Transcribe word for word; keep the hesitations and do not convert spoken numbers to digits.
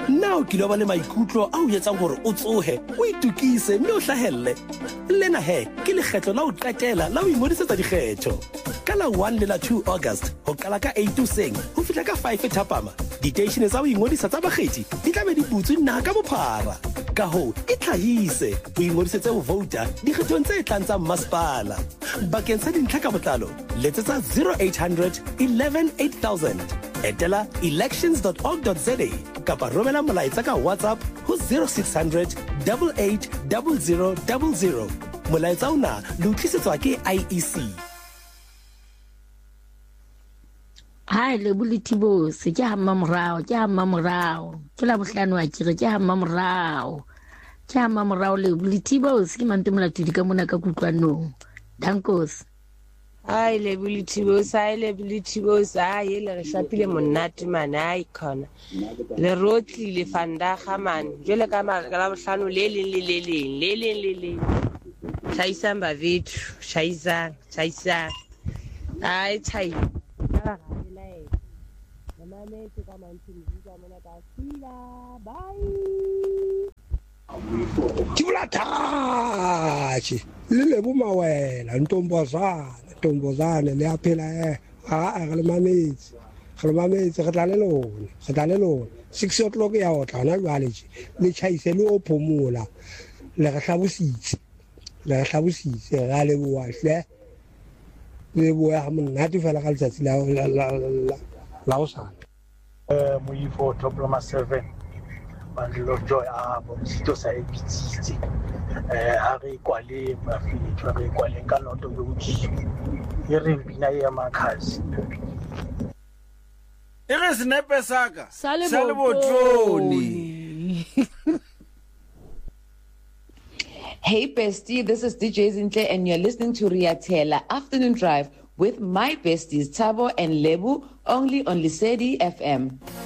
Now ke lo ba le maikutlo a o etsang gore o tsohe o itukise mme o hlahelle lena he ke lekgetlo la o qetela la o ingodisetsa dikgetho ka la one le la two August ho qala ka eight hoseng ho fihla ka five thapama diteishene tsa o ingodisa tsa bakgethi di tla be di butswe naha ka bophara ka ho e tlhahise o ingodisetse ho vouta dikgethong tse tlang tsa masepala bakeng sa dintlha ka botlalo letsetsa zero eight hundred eleven eight thousand etela elections dot org dot za kapa romela molaetsa ka WhatsApp ho zero six hundred eight eight zero zero zero zero. Molaetsa ona le utlwisetswa ke I E C. Hai le bulitibo se ke hamma morao ke hamma morao ke la bohlano a kire ke hamma morao ke hamma morao le bulitibo se ke mantemela tudi ka mona ka kutlwanong dankos. Ai le bulitibo sai le bulitibo sai le re hlapile monate man ai khona le rotli le fandaga man jole ka ma ka la bohlano le le le le le le le le shaisa mba vitu shaisa shaisa ai chai ka la e mama me ke ka mantsi ka mona ka sila bye Kibula tachi lele bumawela ntombazana ntombazana le aphela eh a a le mametsi re mametsi re tla le lona re tla le lona six o'clock ya o tla na jwaleji le chaise le o phomola le re hlabositse le re hlabositse ga le bua hle le bua ha monate fela ka letsatsi la la la o sana eh moifo diploma seven bandlo joy a bontsito sa ebitsitse eh a re kwale mafito a re kwale ka noto yo uchi e re bina ya makhazi e re snepe saka Sale botroni. Hey bestie, this is D J Zinhle and you're listening to Riatela Afternoon Drive with my besties Thabo and Lebu only on Lesedi F M.